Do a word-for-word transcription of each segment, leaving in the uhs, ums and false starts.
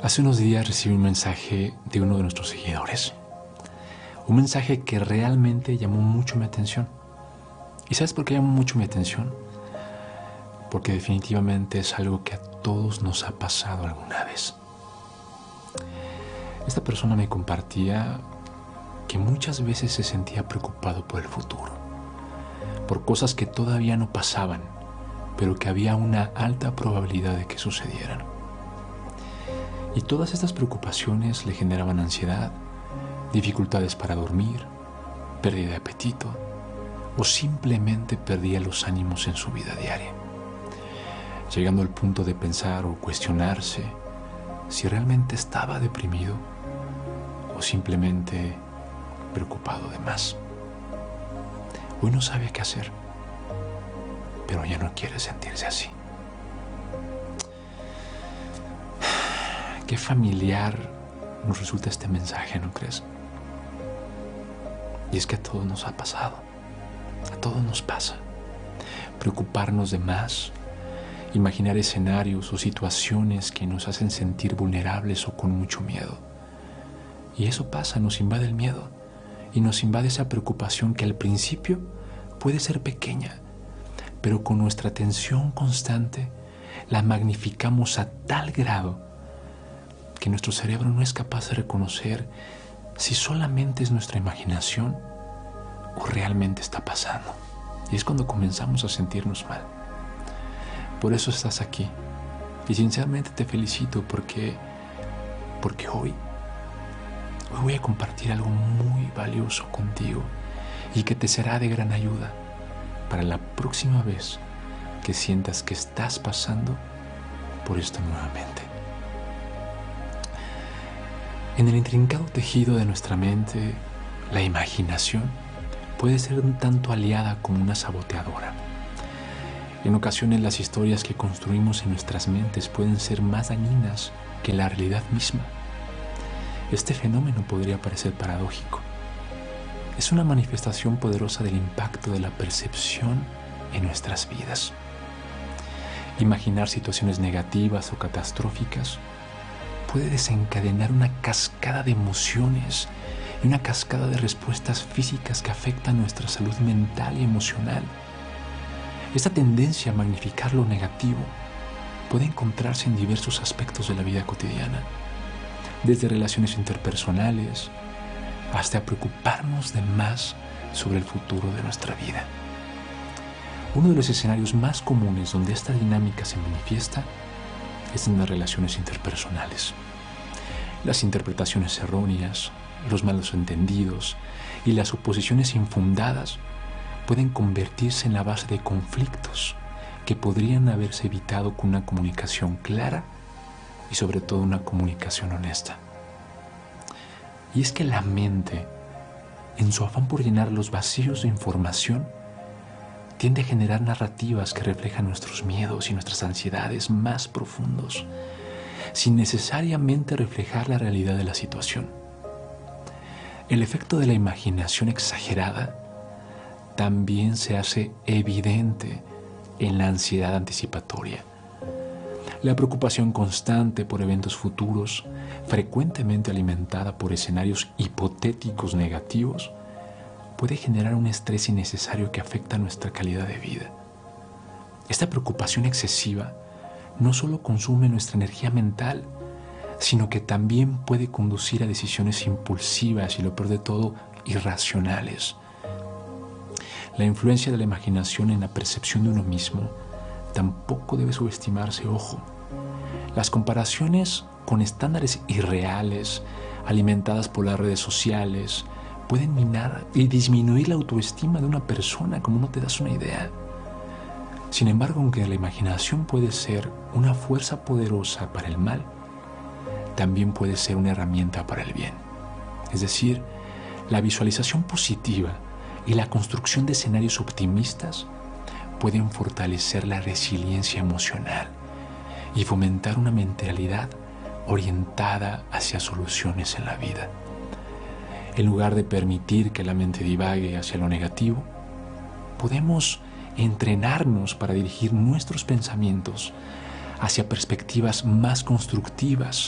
Hace unos días recibí un mensaje de uno de nuestros seguidores. Un mensaje que realmente llamó mucho mi atención. ¿Y sabes por qué llamó mucho mi atención? Porque definitivamente es algo que a todos nos ha pasado alguna vez. Esta persona me compartía que muchas veces se sentía preocupado por el futuro, por cosas que todavía no pasaban, pero que había una alta probabilidad de que sucedieran. Y todas estas preocupaciones le generaban ansiedad, dificultades para dormir, pérdida de apetito o simplemente perdía los ánimos en su vida diaria, llegando al punto de pensar o cuestionarse si realmente estaba deprimido o simplemente preocupado de más. Hoy no sabe qué hacer, pero ya no quiere sentirse así. Qué familiar nos resulta este mensaje, ¿no crees? Y es que a todos nos ha pasado, a todos nos pasa. Preocuparnos de más, imaginar escenarios o situaciones que nos hacen sentir vulnerables o con mucho miedo. Y eso pasa, nos invade el miedo y nos invade esa preocupación que al principio puede ser pequeña, pero con nuestra atención constante la magnificamos a tal grado que nuestro cerebro no es capaz de reconocer si solamente es nuestra imaginación o realmente está pasando. Y es cuando comenzamos a sentirnos mal. Por eso estás aquí. Y sinceramente te felicito porque, porque hoy, hoy voy a compartir algo muy valioso contigo y que te será de gran ayuda para la próxima vez que sientas que estás pasando por esto nuevamente. En el intrincado tejido de nuestra mente, la imaginación puede ser un tanto aliada como una saboteadora. En ocasiones las historias que construimos en nuestras mentes pueden ser más dañinas que la realidad misma. Este fenómeno podría parecer paradójico. Es una manifestación poderosa del impacto de la percepción en nuestras vidas. Imaginar situaciones negativas o catastróficas puede desencadenar una cascada de emociones y una cascada de respuestas físicas que afectan nuestra salud mental y emocional. Esta tendencia a magnificar lo negativo puede encontrarse en diversos aspectos de la vida cotidiana, desde relaciones interpersonales hasta preocuparnos de más sobre el futuro de nuestra vida. Uno de los escenarios más comunes donde esta dinámica se manifiesta es en las relaciones interpersonales. Las interpretaciones erróneas, los malos entendidos y las suposiciones infundadas pueden convertirse en la base de conflictos que podrían haberse evitado con una comunicación clara y sobre todo una comunicación honesta. Y es que la mente, en su afán por llenar los vacíos de información, tiende a generar narrativas que reflejan nuestros miedos y nuestras ansiedades más profundos, sin necesariamente reflejar la realidad de la situación. El efecto de la imaginación exagerada también se hace evidente en la ansiedad anticipatoria. La preocupación constante por eventos futuros, frecuentemente alimentada por escenarios hipotéticos negativos, puede generar un estrés innecesario que afecta nuestra calidad de vida. Esta preocupación excesiva no solo consume nuestra energía mental, sino que también puede conducir a decisiones impulsivas y, lo peor de todo, irracionales. La influencia de la imaginación en la percepción de uno mismo tampoco debe subestimarse, ojo. Las comparaciones con estándares irreales, alimentadas por las redes sociales, pueden minar y disminuir la autoestima de una persona, como no te das una idea. Sin embargo, aunque la imaginación puede ser una fuerza poderosa para el mal, también puede ser una herramienta para el bien. Es decir, la visualización positiva y la construcción de escenarios optimistas pueden fortalecer la resiliencia emocional y fomentar una mentalidad orientada hacia soluciones en la vida. En lugar de permitir que la mente divague hacia lo negativo, podemos entrenarnos para dirigir nuestros pensamientos hacia perspectivas más constructivas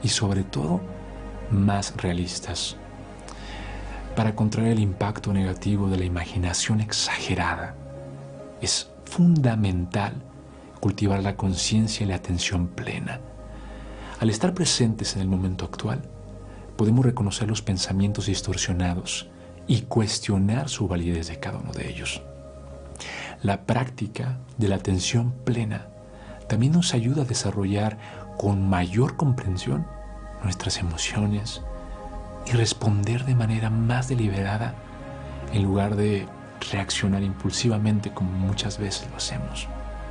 y sobre todo más realistas. Para contraer el impacto negativo de la imaginación exagerada, es fundamental cultivar la conciencia y la atención plena. Al estar presentes en el momento actual, podemos reconocer los pensamientos distorsionados y cuestionar su validez de cada uno de ellos. La práctica de la atención plena también nos ayuda a desarrollar con mayor comprensión nuestras emociones y responder de manera más deliberada en lugar de reaccionar impulsivamente como muchas veces lo hacemos.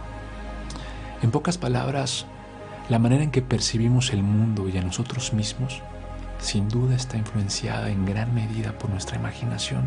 En pocas palabras, la manera en que percibimos el mundo y a nosotros mismos sin duda está influenciada en gran medida por nuestra imaginación.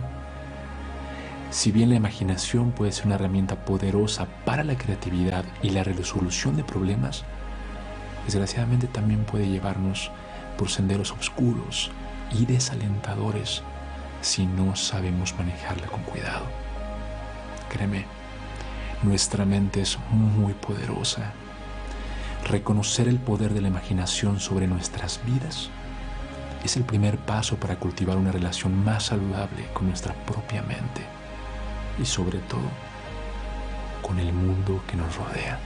Si bien la imaginación puede ser una herramienta poderosa para la creatividad y la resolución de problemas, desgraciadamente también puede llevarnos por senderos oscuros y desalentadores si no sabemos manejarla con cuidado. Créeme, nuestra mente es muy poderosa. Reconocer el poder de la imaginación sobre nuestras vidas es el primer paso para cultivar una relación más saludable con nuestra propia mente y sobre todo con el mundo que nos rodea.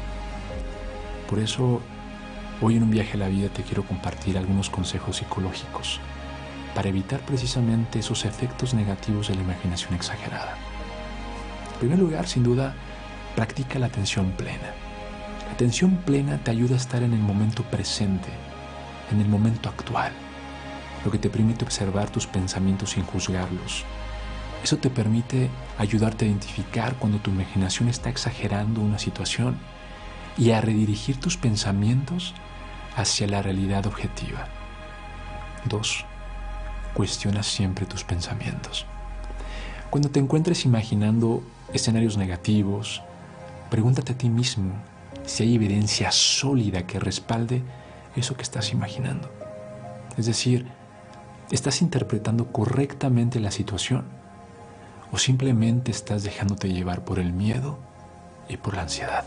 Por eso, hoy en un viaje a la vida te quiero compartir algunos consejos psicológicos para evitar precisamente esos efectos negativos de la imaginación exagerada. En primer lugar, sin duda, practica la atención plena. La atención plena te ayuda a estar en el momento presente, en el momento actual, lo que te permite observar tus pensamientos sin juzgarlos. Eso te permite ayudarte a identificar cuando tu imaginación está exagerando una situación y a redirigir tus pensamientos hacia la realidad objetiva. Dos, cuestiona siempre tus pensamientos. Cuando te encuentres imaginando escenarios negativos, pregúntate a ti mismo si hay evidencia sólida que respalde eso que estás imaginando. Es decir, ¿estás interpretando correctamente la situación o simplemente estás dejándote llevar por el miedo y por la ansiedad?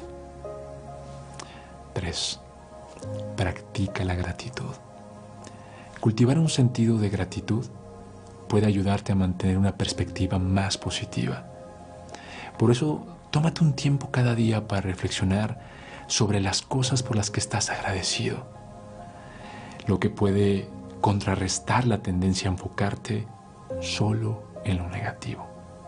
Tres, practica la gratitud. Cultivar un sentido de gratitud puede ayudarte a mantener una perspectiva más positiva. Por eso, tómate un tiempo cada día para reflexionar sobre las cosas por las que estás agradecido, lo que puede contrarrestar la tendencia a enfocarte solo en lo negativo.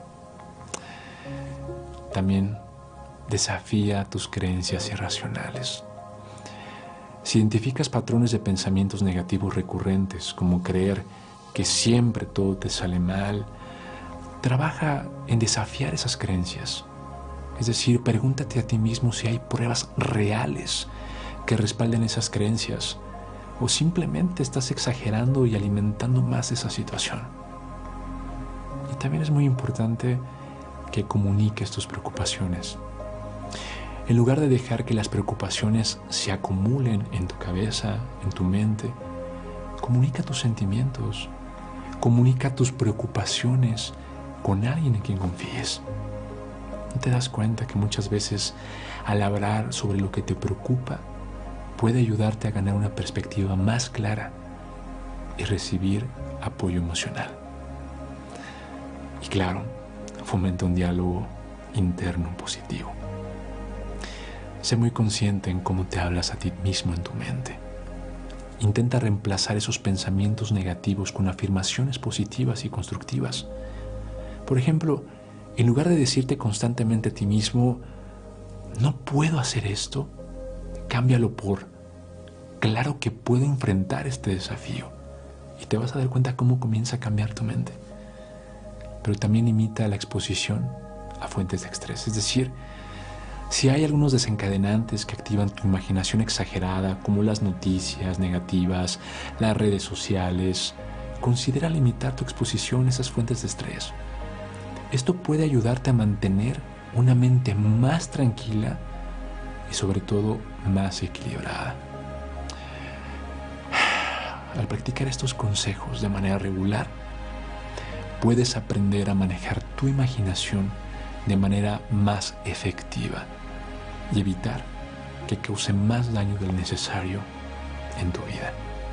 También desafía tus creencias irracionales. Si identificas patrones de pensamientos negativos recurrentes, como creer que siempre todo te sale mal, trabaja en desafiar esas creencias. Es decir, pregúntate a ti mismo si hay pruebas reales que respalden esas creencias o simplemente estás exagerando y alimentando más esa situación. Y también es muy importante que comuniques tus preocupaciones. En lugar de dejar que las preocupaciones se acumulen en tu cabeza, en tu mente, comunica tus sentimientos, comunica tus preocupaciones con alguien en quien confíes. ¿No te das cuenta que muchas veces al hablar sobre lo que te preocupa puede ayudarte a ganar una perspectiva más clara y recibir apoyo emocional? Y claro, fomenta un diálogo interno positivo. Sé muy consciente en cómo te hablas a ti mismo en tu mente. Intenta reemplazar esos pensamientos negativos con afirmaciones positivas y constructivas. Por ejemplo, en lugar de decirte constantemente a ti mismo, no puedo hacer esto, cámbialo por, claro que puedo enfrentar este desafío. Y te vas a dar cuenta cómo comienza a cambiar tu mente. Pero también limita la exposición a fuentes de estrés. Es decir, si hay algunos desencadenantes que activan tu imaginación exagerada, como las noticias negativas, las redes sociales, considera limitar tu exposición a esas fuentes de estrés. Esto puede ayudarte a mantener una mente más tranquila y sobre todo más equilibrada. Al practicar estos consejos de manera regular, puedes aprender a manejar tu imaginación de manera más efectiva y evitar que cause más daño del necesario en tu vida.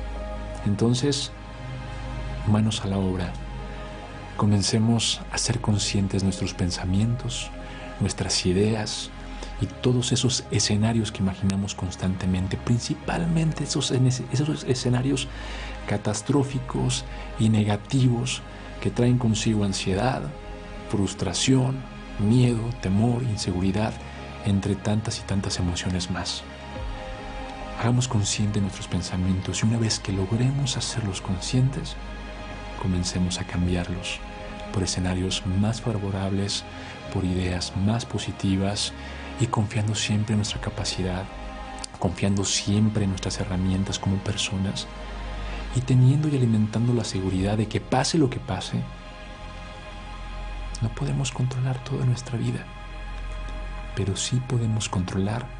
Entonces, manos a la obra. Comencemos a ser conscientes de nuestros pensamientos, nuestras ideas y todos esos escenarios que imaginamos constantemente, principalmente esos, esos escenarios catastróficos y negativos que traen consigo ansiedad, frustración, miedo, temor, inseguridad, entre tantas y tantas emociones más. Hagamos conscientes nuestros pensamientos y una vez que logremos hacerlos conscientes, comencemos a cambiarlos por escenarios más favorables, por ideas más positivas y confiando siempre en nuestra capacidad, confiando siempre en nuestras herramientas como personas y teniendo y alimentando la seguridad de que pase lo que pase, no podemos controlar toda nuestra vida, pero sí podemos controlar